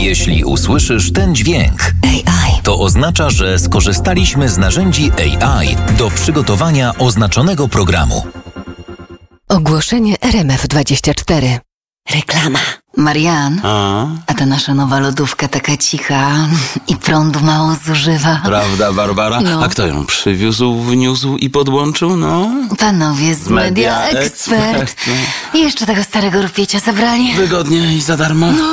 Jeśli usłyszysz ten dźwięk, AI. to oznacza, że skorzystaliśmy z narzędzi AI do przygotowania oznaczonego programu. Ogłoszenie RMF24. Reklama. Marian, a ta nasza nowa lodówka taka cicha i prądu mało zużywa. Prawda, Barbara? No. A kto ją przywiózł, wniósł i podłączył? No, Panowie z Media Media Expert. Expert, I jeszcze tego starego rupiecia zabrali. wygodnie i za darmo.